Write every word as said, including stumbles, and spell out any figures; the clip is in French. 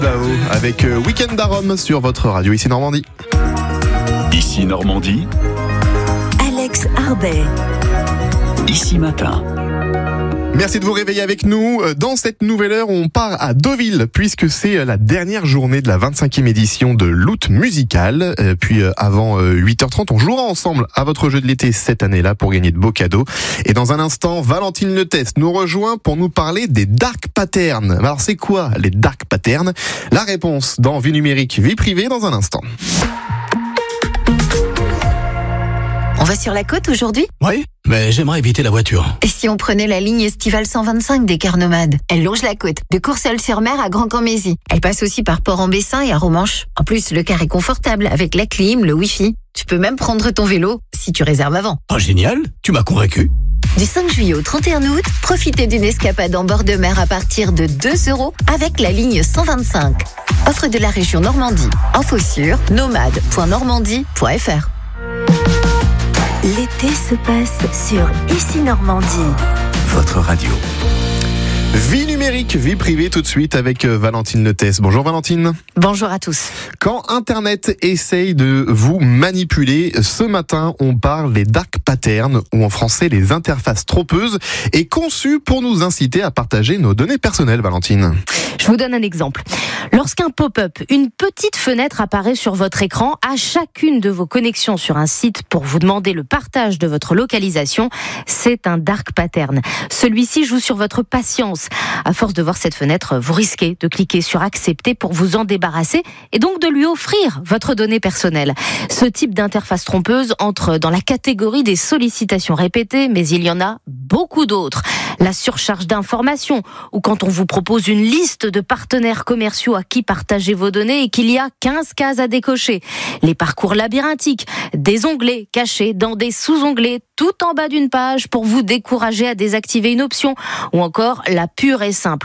Là-haut, avec Week-end à Rome sur votre radio ici Normandie. Ici Normandie. Alex Arbet. Ici Matin. Merci de vous réveiller avec nous. Dans cette nouvelle heure, on part à Deauville puisque c'est la dernière journée de la vingt-cinquième édition de l'Août Musical. Puis avant huit heures trente, on jouera ensemble à votre jeu de l'été cette année-là pour gagner de beaux cadeaux. Et dans un instant, Valentine Leteste nous rejoint pour nous parler des dark patterns. Alors c'est quoi les dark patterns? La réponse dans Vie numérique, vie privée dans un instant. On va sur la côte aujourd'hui ? Oui, mais j'aimerais éviter la voiture. Et si on prenait la ligne estivale cent vingt-cinq des cars nomades ? Elle longe la côte, de Courseulles-sur-Mer à Grand-Camp-Mézy. Elle passe aussi par Port-en-Bessin et à Romanche. En plus, le car est confortable avec la clim, le wifi. Tu peux même prendre ton vélo si tu réserves avant. Oh génial, tu m'as convaincu. Du cinq juillet au trente et un août, profitez d'une escapade en bord de mer à partir de deux euros avec la ligne cent vingt-cinq. Offre de la région Normandie. Info sur nomade point normandie point f r. L'été se passe sur Ici Normandie. Votre radio. Vie numérique, vie privée tout de suite avec Valentine Leteste. Bonjour Valentine. Bonjour à tous. Quand Internet essaye de vous manipuler, ce matin on parle des dark patterns, ou en français les interfaces trompeuses, et conçues pour nous inciter à partager nos données personnelles, Valentine. Je vous donne un exemple. Lorsqu'un pop-up, une petite fenêtre apparaît sur votre écran à chacune de vos connexions sur un site pour vous demander le partage de votre localisation, c'est un dark pattern. Celui-ci joue sur votre patience. À force de voir cette fenêtre, vous risquez de cliquer sur accepter pour vous en débarrasser et donc de lui offrir votre donnée personnelle. Ce type d'interface trompeuse entre dans la catégorie des sollicitations répétées, mais il y en a beaucoup d'autres. La surcharge d'informations, ou quand on vous propose une liste de partenaires commerciaux à qui partager vos données et qu'il y a quinze cases à décocher. Les parcours labyrinthiques, des onglets cachés dans des sous-onglets tout en bas d'une page pour vous décourager à désactiver une option, ou encore la pure et simple